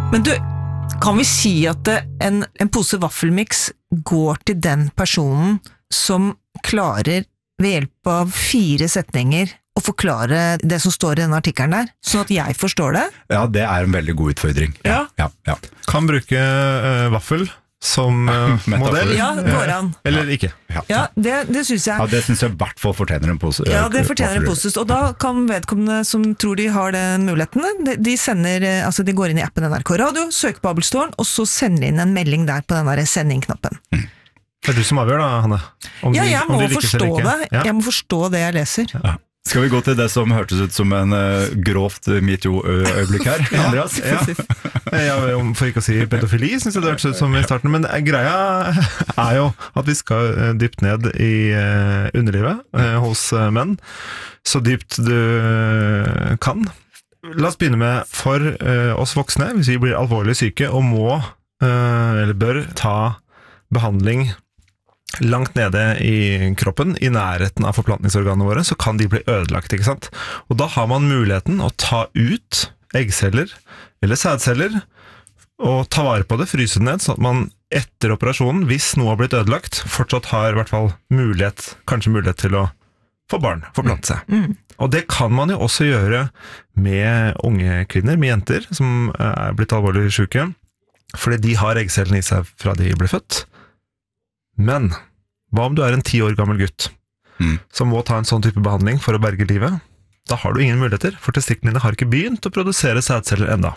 Men du, kan vi si at en pose vaffelmix går til den personen som klarer ved hjelp av 4 setninger å forklare det som står i denne artikkelen der, sånn at jeg forstår det? Ja, det en veldig god utfordring. Ja. Kan bruke vaffel som modell. Ja, går an. Eller ikke. Ja, det synes jeg. Ja, det synes jeg I hvert fall fortjener en pose. Ja, det fortjener en pose. Og da kan vedkommende som tror de har den muligheten, de sender, altså de går inn I appen NRK Radio, søker på Abelstårn, og så sender inn en melding der på den der sending-knappen. Det du som avgjør da, Hanne? Ja, jeg må forstå det. Jeg må forstå det jeg leser. Ja. Skal vi gå til det som hørtes ut som en grovt MeToo-øyeblikk her, Andreas? Ja, for ikke å si pedofili, synes jeg det hørtes ut som I starten, men greia jo at vi skal dypt ned I underlivet hos menn, så dypt du kan. La oss begynne med, for oss voksne, hvis vi blir alvorlig syke og må, eller bør ta behandling langt nede I kroppen, I nærheten av forplantningsorganene våre, så kan de bli ødelagt, ikke sant? Og da har man muligheten å ta ut eggceller eller sædceller og ta vare på det, fryse det ned, sånn at man etter operasjonen, hvis noe har blitt ødelagt, fortsatt har I hvert fall kanskje mulighet til å få barn, forplante seg. Og det kan man jo også gjøre med unge kvinner, med jenter som blitt alvorlig syke, fordi de har eggcellene I seg fra de ble født. Men, hva om du en 10 år gammel gutt som må ta en sånn type behandling for å berge livet? Da har du ingen muligheter, for testiklene dine har ikke begynt å produsere sædceller enda.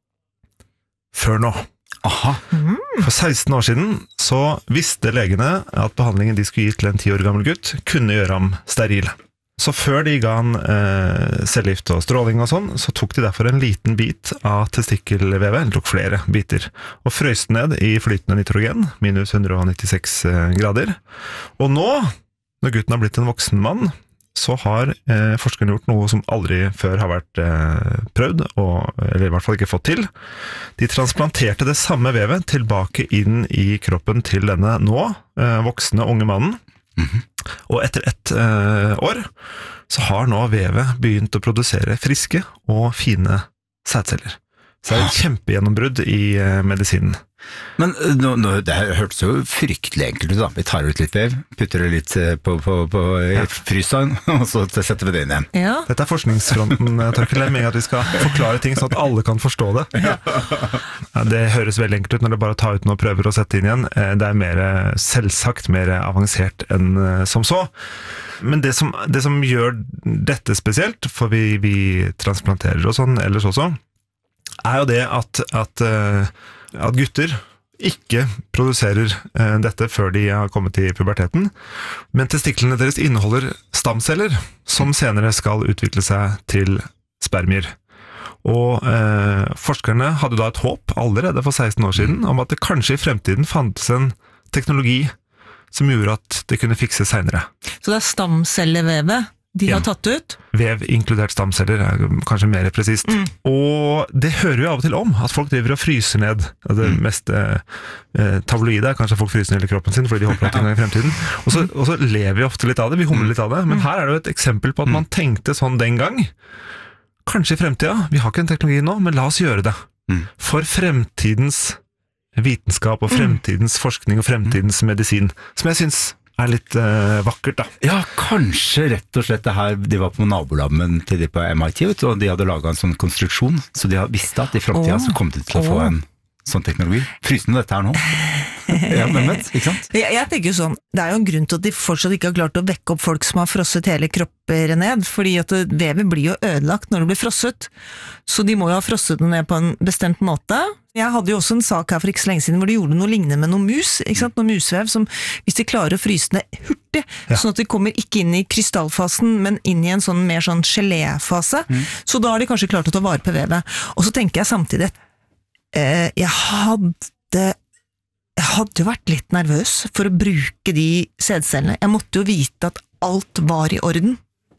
Før nå. Aha. For 16 år siden så visste legene at behandlingen de skulle gi til en 10 år gammel gutt kunne gjøre ham steril. Så før de ga han cellegift og stråling og sånn, så tok de derfor en liten bit av testikkelvevet, eller tok flere biter, og frøs ned I flytende nitrogen, minus 196 grader. Og nå, når gutten har blitt en voksen mann, så har forskerne gjort noe som aldri før har vært prøvd, eller I hvert fall ikke fått til. De transplanterte det samme vevet tilbake inn I kroppen til denne nå, voksne unge mannen, og etter 1 år så har nå vevet begynt å produsere friske og fine sædceller. Så det et kjempegjennombrudd I medisinen. Men det hørtes jo fryktelig enkelt ut da. Vi tar ut litt vev, putter det litt på fryseren, og så setter vi det inn igjen. Ja. Dette forskningsfronten, Torkel, jeg mener at vi skal forklare ting sånn at alle kan forstå det. Ja, det høres veldig enkelt ut når det bare tar ut noe og prøver å sette inn igjen. Det mer selvsagt, mer avansert enn som så. Men det som gjør dette spesielt, for vi transplanterer og sånn ellers også, jo det at gutter ikke produserer dette før de har kommet I puberteten, men testiklene deres inneholder stamceller som senere skal utvikle seg til spermier. Og forskerne hadde da et håp allerede for 16 år siden om at det kanskje I fremtiden fantes en teknologi som gjorde at det kunne fikses senere. Så det stamcellevevet de har tatt ut? Vev inkludert stamceller kanskje mer presist. Og det hører vi av og til om, at folk driver og fryser ned. Det mest tabloide kanskje folk fryser ned I kroppen sin, fordi de håper at en gang I fremtiden. Og så lever vi ofte litt av det, vi humler litt av det, men her det jo et eksempel på at man tenkte sånn den gang. Kanskje I fremtiden, vi har ikke en teknologi nå, men la oss gjøre det. For fremtidens vitenskap og fremtidens forskning og fremtidens medisin, som jeg synes litt vakkert da. Ja, kanskje rett og slett det her, de var på nabolabben til de på MIT, og de hadde laget en sånn konstruksjon, så de visste at I fremtiden så kom de til å få en sånn teknologi. Frysende dette her nå. Ja, men ikke sant? Jeg tenker jo sånn, det jo en grunn til at de fortsatt ikke har klart å vekke opp folk som har frosset hele kropper ned, fordi at vevet blir jo ødelagt når det blir frosset, så de må jo ha frosset det ned på en bestemt måte. Jeg hadde jo også en sak her for ikke så lenge siden hvor de gjorde noe lignende med noen mus, ikke sant? Noen musvev som, hvis de klarer å fryse ned hurtig, sånn at de kommer ikke inn I krystallfasen, men inn I en sånn mer sånn geléfase, så da har de kanskje klart å ta vare på vevet. Og så tenker jeg samtidig, jeg hadde jo vært litt nervøs for å bruke de sædcellene. Jeg måtte jo vite at alt var I orden.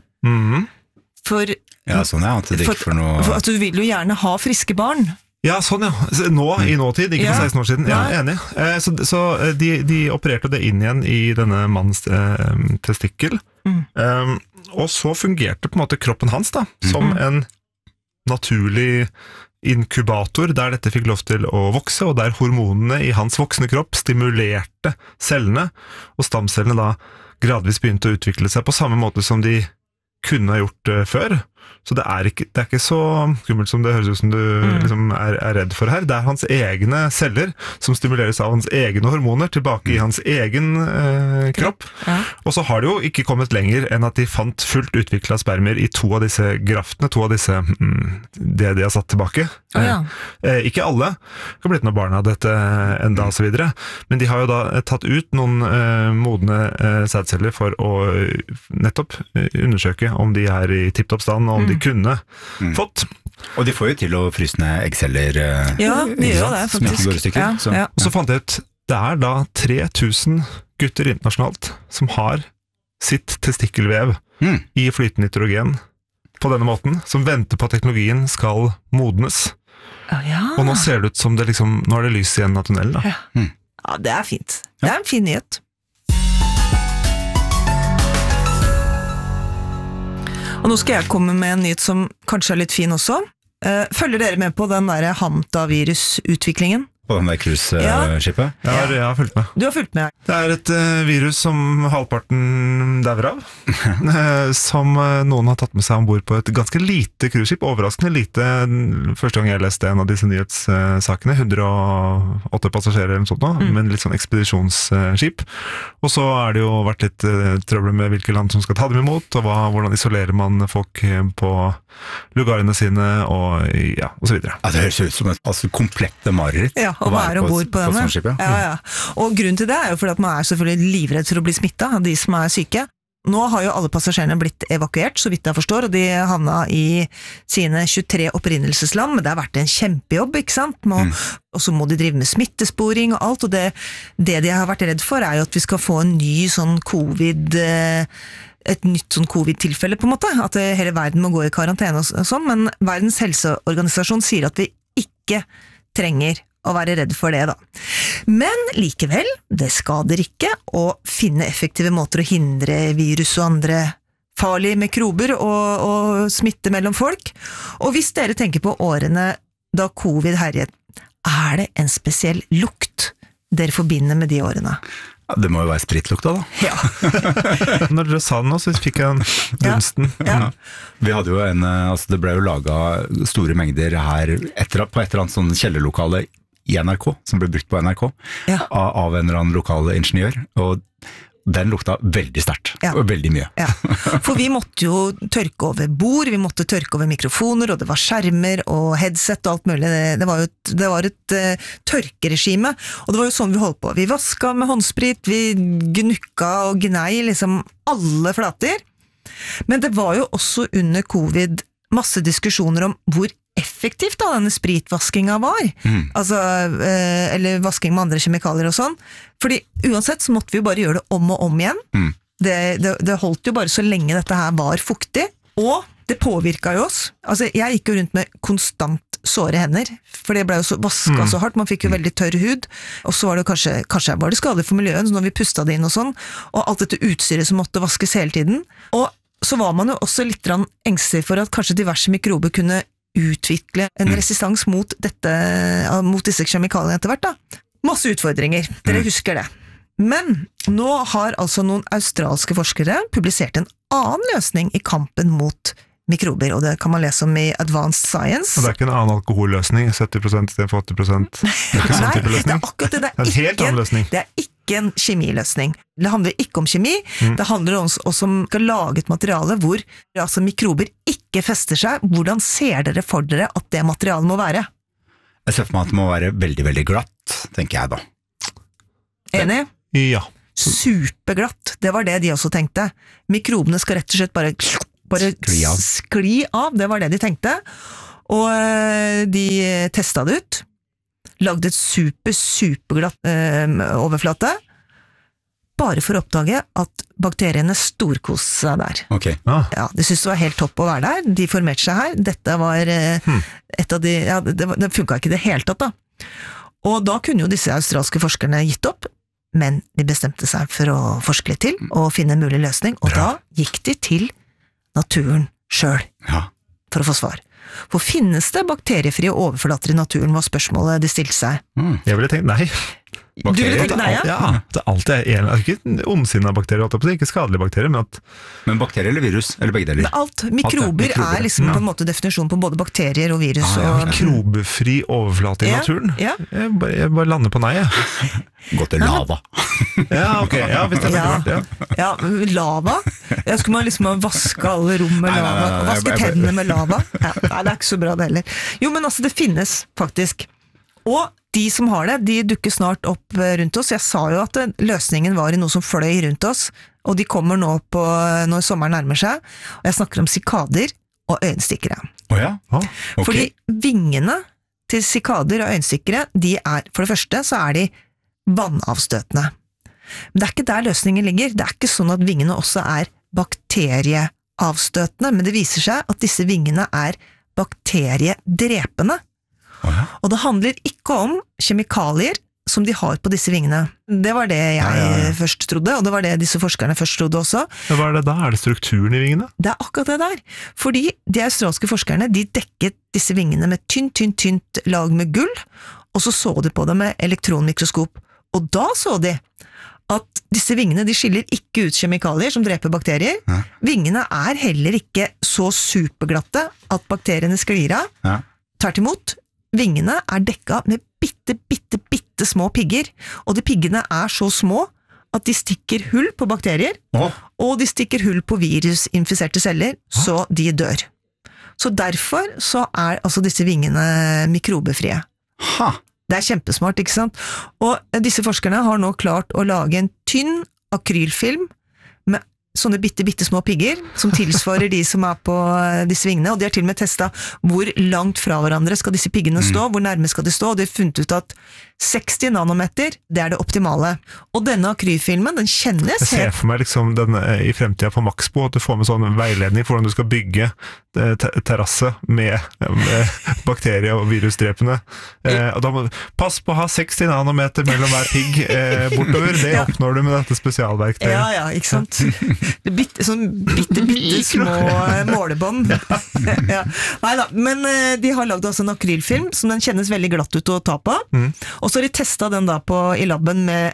For, ja, sånn at det ikke for noe... For at du vil jo gjerne ha friske barn. Ja, sånn ja. Nå, I nåtid, ikke for 16 år siden. Ja, enig. Så de opererte det inn igjen I denne mannens testikkel. Og så fungerte på en måte kroppen hans da, som en naturlig inkubator der dette fikk lov til å vokse, og der hormonene i hans voksne kropp stimulerte cellene, og stamcellene da gradvis begynte å utvikle seg på samme måte som de kunne ha gjort før. Så det er ikke så skummelt som det høres ut som du liksom er redd for her. Det er hans egne celler som stimuleres av hans egne hormoner tilbake i hans egen kropp. Ja. Og så har det jo ikke kommet lenger enn at de fant fullt utviklet spermier i 2 av disse graftene, 2 av disse det de har satt tilbake. Ikke alle. Det har blitt noen barn av dette enda og så videre. Men de har jo da tatt ut noen modne sædceller for å nettopp undersøke om de er i tipptopp stand, og om de kunne fått. Og de får jo til å fryse ned eggceller. Ja, de gjør det, faktisk. Og så fant jeg ut, det er da 3000 gutter internasjonalt som har sitt testikkelvev i flytende nitrogen på denne måten, som venter på at teknologien skal modnes. Og nå ser det ut som det liksom, nå er det lys igjen av tunnelen da. Ja, det er fint. Det er en fin nyhet. Og nå skal jeg komme med en nyhet som kanskje er litt fin også. Følger dere med på den der Hanta-virusutviklingen? På den der cruise-skipet? Ja, jeg har fulgt med. Du har fulgt med? Det er et virus som halvparten dauer av, som noen har tatt med seg ombord på et ganske lite cruiseskip, overraskende lite. Første gang jeg leste en av disse nyhetssakene, 108 passasjerer eller noe sånt nå, men litt sånn ekspedisjonsskip. Og så er det jo vært litt trøbbel med hvilke land som skal ta dem imot, og hvordan isolerer man folk på lugarene sine, og ja, og så videre. Ja, det høres ut som et komplette mareritt. Ja, å være ombord på denne. Ja. Og grunnen til det er jo fordi at man er selvfølgelig livredd for å bli smittet av de som er syke. Nå har jo alle passasjerene blitt evakuert, så vidt jeg forstår, og de havna i sine 23 opprinnelsesland, men det har vært en kjempejobb, ikke sant? Og så må de drive med smittesporing og alt, og det de har vært redd for er jo at vi skal få en ny sånn et nytt sånn covid-tilfelle på en måte, at hele verden må gå i karantene og sånn, men Verdens helseorganisasjon sier at vi ikke trenger å være redd for det da. Men likevel, det skader ikke å finne effektive måter å hindre virus og andre farlige mikrober og smitte mellom folk. Og hvis dere tenker på årene da covid herjet, er det en spesiell lukt dere forbinder med de årene? Ja, det må jo være spritlukta da. Ja. Når dere sa det nå, så fikk jeg dunsten. Ja. Vi hadde jo det ble jo laget store mengder her på et eller annet sånn kjellerlokale i NRK, som ble brukt på NRK, av en eller annen lokal ingeniør, og den lukta veldig sterkt, og veldig mye. Ja. For vi måtte jo tørke over bord, vi måtte tørke over mikrofoner, og det var skjermer og headset og alt mulig. Det var et tørkeregime, og det var jo sånn vi holdt på. Vi vasket med håndsprit, vi gnukka og gnei liksom alle flater. Men det var jo også under covid masse diskusjoner om hvor effektivt da denne spritvaskinga var, eller vasking med andre kjemikalier og sånn, fordi uansett så måtte vi jo bare gjøre det om og om igjen. Det holdt jo bare så lenge dette her var fuktig, og det påvirket jo oss. Altså jeg gikk jo rundt med konstant såre hender, for det ble jo vasket så hardt, man fikk jo veldig tørr hud, og så var det kanskje var det skadelig for miljøet når vi pustet det inn og sånn, og alt dette utstyret som måtte vaskes hele tiden, og så var man jo også litt engstelig for at kanskje diverse mikrober kunne utvikle en resistans mot disse kjemikaliene etter hvert da. Masse utfordringer, dere husker det. Men nå har altså noen australske forskere publisert en annen løsning i kampen mot mikrober, og det kan man lese om i Advanced Science. Og det er ikke en annen alkoholløsning, 70% i stedet for 80%. Det er ikke sånn type løsning. Nei, det er akkurat det. Det er en helt annen løsning. Det er ikke en kjemiløsning. Det handler ikke om kjemi, det handler om å skal lage et materiale hvor altså mikrober ikke fester seg. Hvordan ser dere for dere at det materialet må være? Jeg ser for meg at det må være veldig, veldig glatt, tenker jeg da. Enig? Ja. Superglatt, det var det de også tenkte. Mikrobene skal rett og slett bare skli av, det var det de tenkte. Og de testet det ut, lagde et superglatt overflate, bare for å oppdage at bakteriene storkoste seg der. Ok. Ja, de syntes det var helt topp å være der, de formerte seg her, dette var et av de, det funket ikke det helt tatt da. Og da kunne jo disse australske forskerne gitt opp, men de bestemte seg for å forske litt til, og finne en mulig løsning, og da gikk de til naturen selv, for å få svar. For finnes det bakteriefrie overflater i naturen, var spørsmålet de stilte seg. Jeg ville tenkt nei. Du ville tenkt nei, ja? Ja, det er alltid ikke ondsinnet bakterier, ikke skadelige bakterier, Men bakterier eller virus, eller begge deler? Alt. Mikrober er liksom på en måte definisjon på både bakterier og virus. Mikrobefri overflate i naturen? Ja. Jeg bare lander på nei, jeg. Gå til lava. Ja, ok, ja, hvis det er veldig varmt, ja. Lava? Jeg skulle man liksom vaske alle rom med lava, vaske tennene med lava. Ja, nei, det er ikke så bra det heller. Jo, men altså, det finnes faktisk. Og de som har det, de dukker snart opp rundt oss. Jeg sa jo at løsningen var i noe som fløy rundt oss, og de kommer nå når sommeren nærmer seg, og jeg snakker om sikader og øyenstikkere. Ja? Okay. Fordi vingene til sikader og øyenstikkere, for det første så er de vannavstøtende. Men det er ikke der løsningen ligger. Det er ikke sånn at vingene også er bakterieavstøtende, men det viser seg at disse vingene er bakteriedrepende. Og det handler ikke om kjemikalier som de har på disse vingene. Det var det jeg først trodde, og det var det disse forskerne først trodde også. Men hva er det da? Er det strukturen i vingene? Det er akkurat det der. Fordi de australske forskerne, de dekket disse vingene med tynt lag med gull, og så de på det med elektronmikroskop. Og da så de at disse vingene, de skiller ikke ut kjemikalier som dreper bakterier. Vingene er heller ikke så superglatte at bakteriene sklir av. Tvert imot, vingene er dekket med bitte små pigger, og de piggene er så små at de stikker hull på bakterier, og de stikker hull på virusinfiserte celler, så de dør. Så derfor så er altså disse vingene mikrobefrie. Det er kjempesmart, ikke sant? Og disse forskerne har nå klart å lage en tynn akrylfilm med sånne bitte små pigger, som tilsvarer de som er på disse vingene, og de har til og med testet hvor langt fra hverandre skal disse piggene stå, hvor nærme skal de stå, og de har funnet ut at 60 nanometer, det er det optimale. Og denne akrylfilmen, den kjennes... Jeg ser for meg liksom den i fremtiden på Maxbo, at du får med sånn veiledning for hvordan du skal bygge terrasse med bakterie- og virusdrepende. Og da må du pass på å ha 60 nanometer mellom hver pigg bortover, det oppnår du med dette spesialverktøyet. Ja, ikke sant? Sånn bitte små målebånd. Neida, men de har laget altså en akrylfilm, som den kjennes veldig glatt ut å ta på. Og så har de testet den da i labben med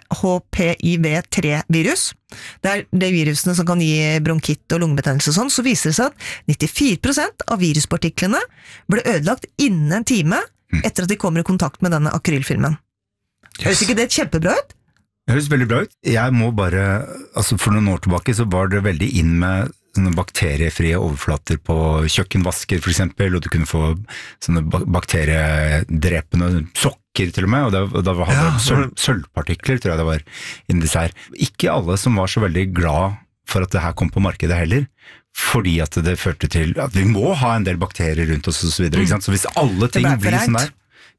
HPIV-3-virus. Det er de virusene som kan gi bronkitt og lungebetennelse og sånn. Så viser det seg at 94% av viruspartiklene ble ødelagt innen en time etter at de kommer i kontakt med denne akrylfilmen. Høres ikke det kjempebra ut? Det høres veldig bra ut. Jeg må bare, altså for noen år tilbake så var det veldig inn med sånne bakteriefrie overflater på kjøkkenvasker for eksempel, og du kunne få sånne bakteriedrepende sokker til og med, og da hadde sølvpartikler, tror jeg det var, inni disse her. Ikke alle som var så veldig glad for at det her kom på markedet heller, fordi at det førte til at vi må ha en del bakterier rundt oss og så videre, ikke sant? Så hvis alle ting blir sånn der,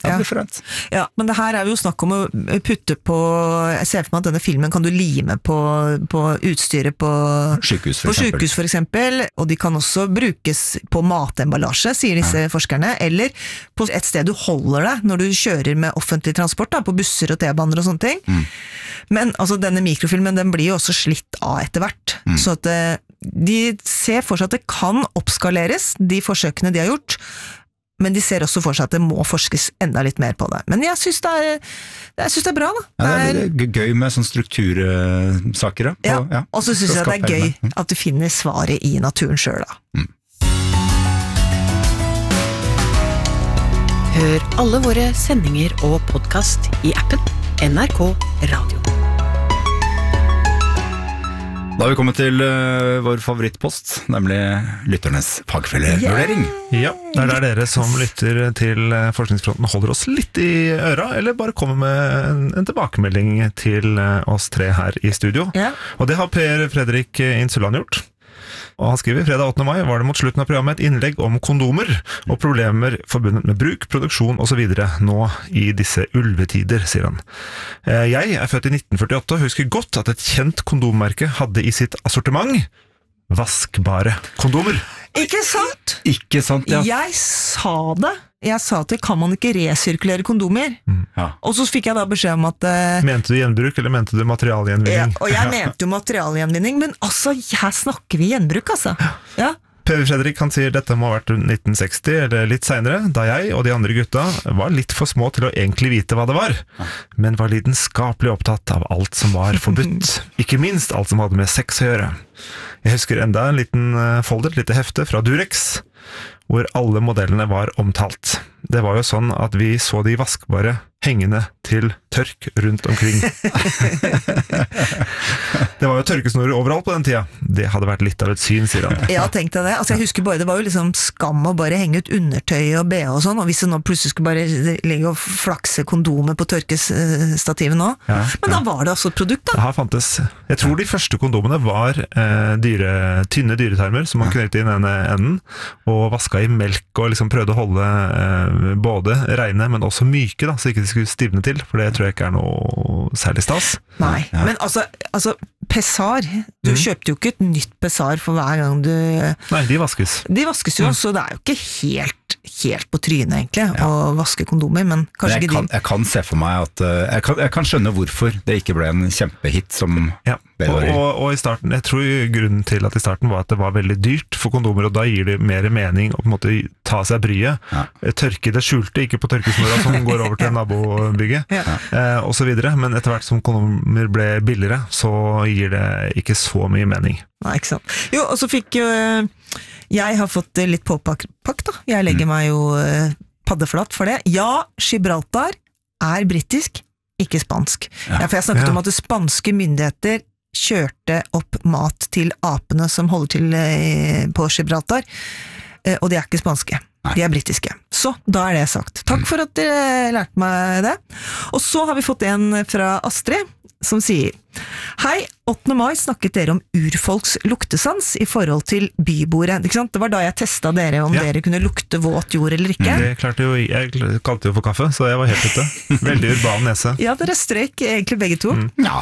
ja, men det her er jo snakk om å putte på, jeg ser for meg at denne filmen kan du lime på utstyret på sykehus for eksempel, og de kan også brukes på matemballasje, sier disse forskerne, eller på et sted du holder deg når du kjører med offentlig transport, da, på busser og T-baner og sånne ting. Men altså, denne mikrofilmen, den blir jo også slitt av etter hvert, så at de ser for seg at det kan oppskaleres, de forsøkene de har gjort, men de ser også for seg at det må forskes enda litt mer på det. Men jeg synes det er bra, da. Ja, det er gøy med sånne struktursaker. Og så synes jeg det er gøy at du finner svaret i naturen selv, da. Hør alle våre sendinger og podcast i appen NRK Radio. Da har vi kommet til vår favorittpost, nemlig lytternes fagfellevurdering. Ja, det er der dere som lytter til Forskningsfronten holder oss litt i øra, eller bare kommer med en tilbakemelding til oss tre her i studio. Og det har Per Fredrik Insuland gjort. Og han skriver, fredag 8. mai var det mot slutten av programmet et innlegg om kondomer og problemer forbundet med bruk, produksjon og så videre nå i disse ulvetider, sier han. Jeg er født i 1948 og husker godt at et kjent kondommerke hadde i sitt assortiment vaskbare kondomer. Ikke sant? Ikke sant, ja. Jeg sa det. Jeg sa at kan man ikke resirkulere kondomer? Og så fikk jeg da beskjed om at... Mente du gjenbruk, eller mente du materialgjenvinning? Og jeg mente jo materialgjenvinning, men altså, her snakker vi gjenbruk, altså. Ja. Per Fredrik han sier dette må ha vært 1960 eller litt senere, da jeg og de andre gutta var litt for små til å egentlig vite hva det var, men var lidenskapelig opptatt av alt som var forbudt. Ikke minst alt som hadde med sex å gjøre. Jeg husker enda en liten folder, et lite hefte fra Durex, hvor alle modellene var omtalt. Det var jo sånn at vi så de vaskbare hengende til tørk rundt omkring. Det var jo tørkesnorer overalt på den tida. Det hadde vært litt av et syn, sier han. Ja, tenkte jeg det. Altså, jeg husker bare, det var jo liksom skam å bare henge ut undertøy og BH og sånn, og hvis det nå plutselig skulle bare ligge og flakse kondomer på tørkestativet nå. Ja, men da var det altså et produkt, da. Det her fantes. Jeg tror de første kondomene var tynne dyretarmer som man knyttet inn ene enden, og vaska i melk og liksom prøvde å holde både reine, men også myke, da, så ikke de skulle stivne til, for det tror jeg ikke noe særlig stas. Nei, men altså Pessar, du kjøpte jo ikke et nytt Pessar for hver gang du... Nei, de vaskes. De vaskes jo, så det er jo ikke helt på trynet egentlig, å vaske kondomer, men kanskje ikke de... Jeg kan se for meg at jeg kan skjønne hvorfor det ikke ble en kjempehit som... Ja, og i starten, jeg tror grunnen til at i starten var at det var veldig dyrt for kondomer, og da gir det mer mening å på en måte ta seg bryet, tørke det skjulte, ikke på tørkesnora som går over til nabobygget, og så videre, men etter hvert som kondomer ble billigere, så gir det ikke så mye mening. Nei, ikke sant. Jo, og så fikk jo... Jeg har fått litt påpakk da. Jeg legger meg jo paddeflatt for det. Ja, Gibraltar er britisk, ikke spansk. Ja, for jeg snakket om at det spanske myndigheter kjørte opp mat til apene som holder til på Gibraltar, og de er ikke spanske. De er britiske. Så, da er det sagt. Takk for at dere lærte meg det. Og så har vi fått en fra Astrid, som sier: Hei, 8. mai snakket dere om urfolks luktesans i forhold til bybordet, ikke sant? Det var da jeg testet dere om dere kunne lukte våt jord eller ikke. Det klarte jo, jeg kalte jo for kaffe, så jeg var helt ute. Veldig urban nese. Ja, dere strøk egentlig begge to.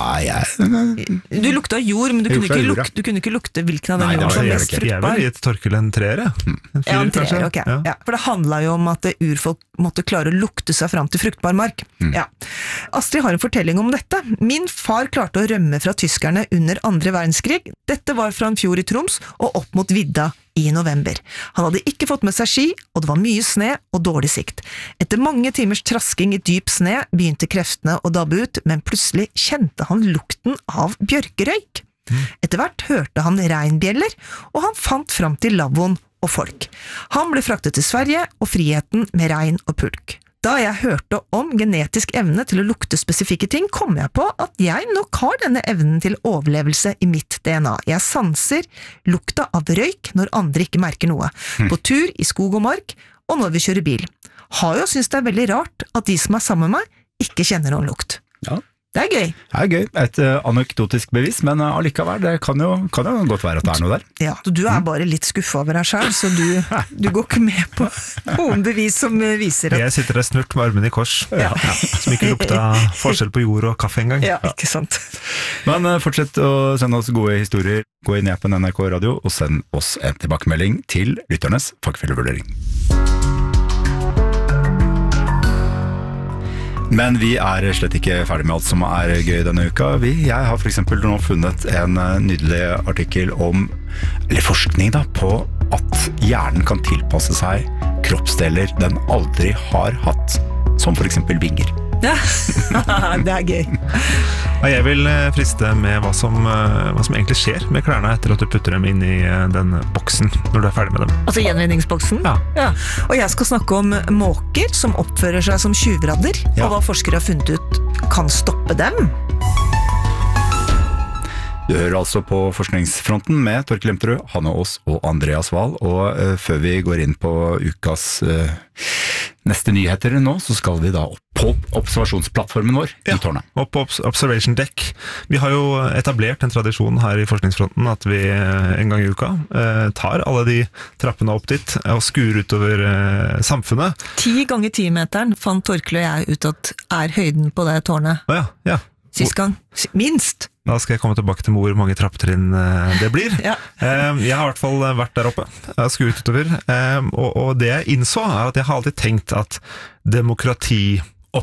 Du lukta jord, men du kunne ikke lukte hvilken av den jord som mest fruktbar. Jeg vil gi et Torkel en treer, en fyr, en treer, ok. Ja, for det handlet jo om at urfolk måtte klare å lukte seg fram til fruktbar mark. Ja. Astrid har en fortelling om dette. Min far klarte å rømme fra tyskerne under 2. verdenskrig. Dette var fra en fjord i Troms og opp mot vidda i november. Han hadde ikke fått med seg ski, og det var mye sne og dårlig sikt. Etter mange timers trasking i dyp sne begynte kreftene å dabbe ut, men plutselig kjente han lukten av bjørkerøyk. Etter hvert hørte han reinbjeller, og han fant fram til lavvoen og folk. Han ble fraktet til Sverige og friheten med rein og pulk. Da jeg hørte om genetisk evne til å lukte spesifikke ting, kom jeg på at jeg nok har denne evnen til overlevelse i mitt DNA. Jeg sanser lukta av røyk når andre ikke merker noe. På tur i skog og mark, og når vi kjører bil. Har jo syntes det er veldig rart at de som er sammen med meg, ikke kjenner noen lukt. Ja. Det er gøy. Det er gøy. Et anekdotisk bevis, men allikevel, det kan jo godt være at det er noe der. Ja, du er bare litt skuffet over deg selv, så du går ikke med på noen bevis som viser at... Jeg sitter der snurt med armen i kors, som ikke lukta forskjell på jord og kaffe engang. Ja, ikke sant. Men fortsett å sende oss gode historier. Gå inn i appen NRK Radio og send oss en tilbakemelding til lytternes fagfellevurdering. Men vi er slett ikke ferdig med alt som er gøy denne uka. Jeg har for eksempel nå funnet en nydelig artikkel om, eller forskning da, på at hjernen kan tilpasse seg kroppsdeler den aldri har hatt, som for eksempel vinger. Ja, det er gøy. Jeg vil friste med hva som egentlig skjer med klærne etter at du putter dem inn i den boksen når du er ferdig med dem. Altså gjenvinningsboksen? Ja. Og jeg skal snakke om måker som oppfører seg som tjuvradder, og hva forskere har funnet ut kan stoppe dem. Du hører altså på Forskningsfronten med Torkel Lemterud, Hanne Aas og Andreas Wahl, og før vi går inn på ukas neste nyheter nå, så skal vi da på observasjonsplattformen vår i tårnet. Og på Observation Deck. Vi har jo etablert en tradisjon her i Forskningsfronten at vi en gang i uka tar alle de trappene opp dit og skuer utover samfunnet. 10 ganger 10-meteren fant Torkel og jeg ut at er høyden på det tårnet. Ja. Sist gang. Minst. Da skal jeg komme tilbake til hvor mange trappetrinn det blir. Jeg har i hvert fall vært der oppe, skuet utover, og det jeg innså er at jeg har alltid tenkt at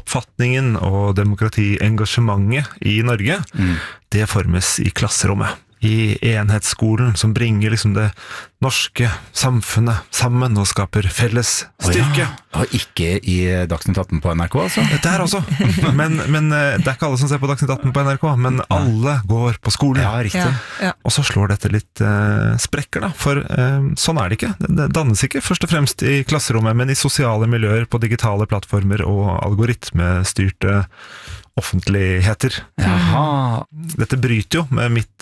demokratioppfatningen og demokratiengasjementet i Norge, det formes i klasserommet. i enhetsskolen som bringer liksom det norske samfunnet sammen og skaper felles styrke. Og ikke i Dagsnytt 18 på NRK, altså? Der også. Men det er ikke alle som ser på Dagsnytt 18 på NRK, men alle går på skolen. Ja, riktig. Ja. Og så slår dette litt sprekker da, for sånn er det ikke. Det dannes ikke først og fremst i klasserommet, men i sosiale miljøer, på digitale plattformer og algoritmestyrte offentligheter. Jaha. Dette bryter jo med mitt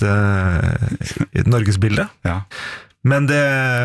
Norgesbilde. Ja. Men det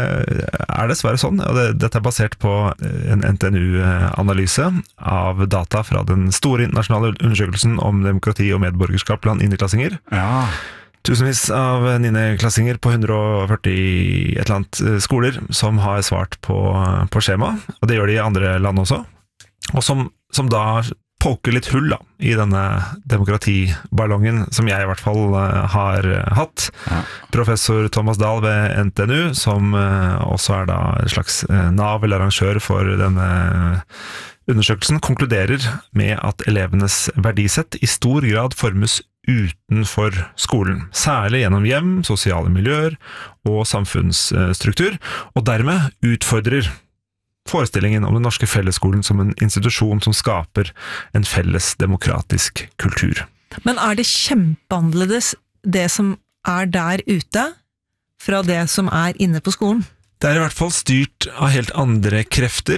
er dessverre sånn, og dette er basert på en NTNU-analyse av data fra den store internasjonale undersøkelsen om demokrati og medborgerskap blant 9.-klassinger. Ja. Tusenvis av 9.-klassinger på 140 et eller annet skoler som har svart på skjema, og det gjør de i andre land også, og som da poker litt hull da, i denne demokratiballongen som jeg i hvert fall har hatt. Ja. Professor Thomas Dahl ved NTNU, som også er da en slags nav eller arrangør for denne undersøkelsen, konkluderer med at elevenes verdisett i stor grad formes utenfor skolen, særlig gjennom hjem, sosiale miljøer og samfunnsstruktur, og dermed utfordrer forestillingen om den norske fellesskolen som en institusjon som skaper en felles demokratisk kultur. Men er det kjempeannerledes det som er der ute, fra det som er inne på skolen? Det er i hvert fall styrt av helt andre krefter,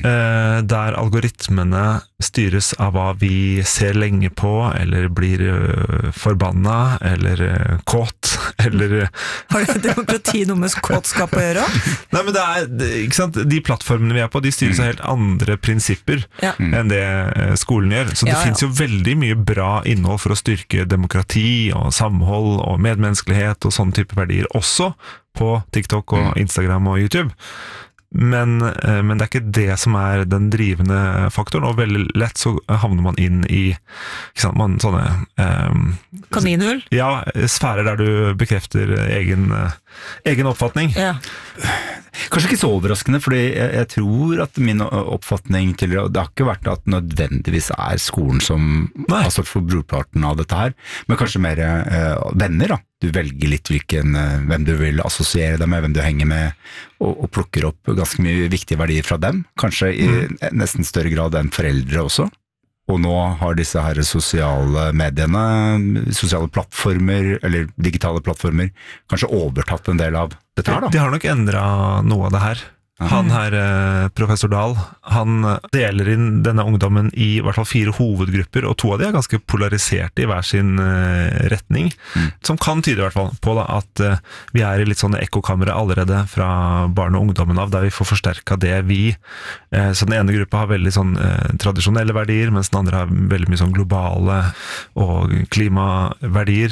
der algoritmene styres av hva vi ser lenge på, eller blir forbanna, eller kåt, eller... Har demokrati noe med kåtskap å gjøre? Nei, men det er, ikke sant, de plattformene vi er på, de styres av helt andre prinsipper enn det skolen gjør. Så det finnes jo veldig mye bra innhold for å styrke demokrati og samhold og medmenneskelighet og sånne type verdier, også på TikTok og Instagram og YouTube. Men det er ikke det som er den drivende faktoren, og veldig lett så havner man inn i ikke sant, sånne kaninhull? Ja, sfærer der du bekrefter egen oppfatning. Ja. Kanskje ikke så overraskende, fordi jeg tror at min oppfatning til det har ikke vært at nødvendigvis er skolen som har stått for brorparten av dette her, men kanskje mer venner da. Du velger litt hvem du vil assosiere deg med, hvem du henger med, og plukker opp ganske mye viktige verdier fra dem, kanskje i nesten større grad enn foreldre også. Og nå har disse her sosiale mediene, sosiale plattformer, eller digitale plattformer, kanskje overtatt en del av dette her da? De har nok endret noe av det her. Han her, professor Dahl, han deler inn denne ungdommen i hvert fall 4 hovedgrupper, og 2 av de er ganske polariserte i hver sin retning, som kan tyde i hvert fall på da, at vi er i litt sånne ekkokamre allerede fra barn og ungdommen av, der vi får forsterket det vi. Så den ene gruppa har veldig sånn tradisjonelle verdier, mens den andre har veldig mye sånn globale og klimaverdier,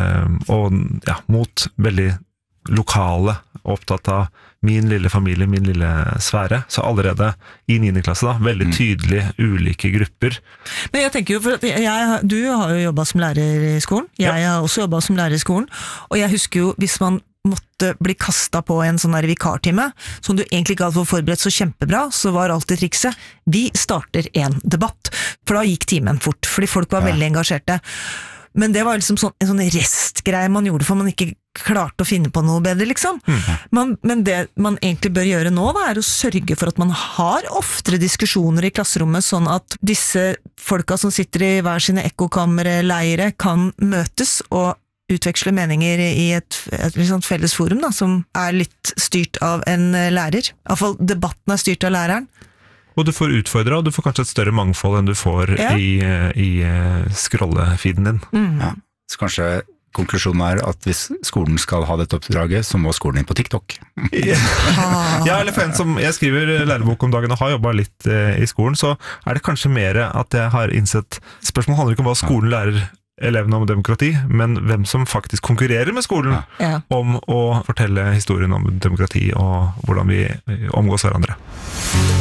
og ja, mot veldig lokale, opptatt av min lille familie, min lille sfære. Så allerede i 9. klasse da, veldig tydelig ulike grupper. Men jeg tenker jo, for at du har jo jobbet som lærer i skolen, jeg har også jobbet som lærer i skolen, og jeg husker jo hvis man måtte bli kastet på en sånn her vikartime, som du egentlig ikke hadde fått forberedt så kjempebra, så var alltid trikset, vi starter en debatt, for da gikk timen fort, fordi folk var veldig engasjerte. Men det var liksom en sånn restgreie man gjorde for man ikke klarte å finne på noe bedre, liksom. Men det man egentlig bør gjøre nå, da, er å sørge for at man har oftere diskusjoner i klasserommet, sånn at disse folka som sitter i hver sine ekkokamre-leire kan møtes og utveksle meninger i et liksom felles forum, da, som er litt styrt av en lærer. I hvert fall debatten er styrt av læreren. Og du får utfordre, og du får kanskje et større mangfold enn du får i scrollefeeden din. Ja. Så kanskje konklusjonen er at hvis skolen skal ha dette oppdraget, så må skolen inn på TikTok. Ja, eller for en som jeg skriver lærebok om dagen og har jobbet litt i skolen, så er det kanskje mer at jeg har innsett, spørsmålet handler ikke om hva skolen lærer elevene om demokrati, men hvem som faktisk konkurrerer med skolen om å fortelle historien om demokrati og hvordan vi omgås hverandre.